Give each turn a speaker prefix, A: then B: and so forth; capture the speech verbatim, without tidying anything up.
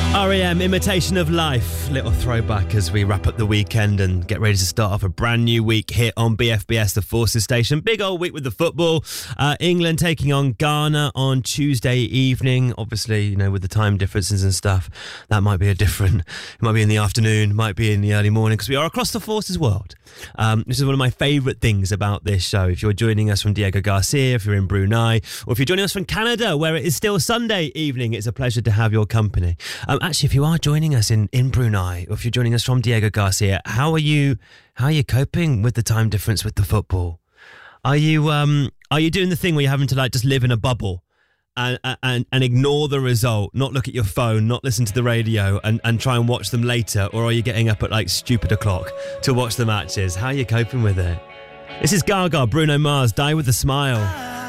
A: R E M, Imitation of Life. Little throwback as we wrap up the weekend and get ready to start off a brand new week here on B F B S, the Forces Station. Big old week with the football. Uh, England taking on Ghana on Tuesday evening. Obviously, you know, with the time differences and stuff, that might be a different... It might be in the afternoon, might be in the early morning, because we are across the Forces world. Um, this is one of my favourite things about this show. If you're joining us from Diego Garcia, if you're in Brunei, or if you're joining us from Canada, where it is still Sunday evening, it's a pleasure to have your company. Um, actually, if you are joining us in, in Brunei, or if you're joining us from Diego Garcia, how are you? How are you coping with the time difference with the football? Are you um are you doing the thing where you're having to like just live in a bubble and and and ignore the result, not look at your phone, not listen to the radio, and and try and watch them later, or are you getting up at like stupid o'clock to watch the matches? How are you coping with it? This is Gaga, Bruno Mars, Die With a Smile.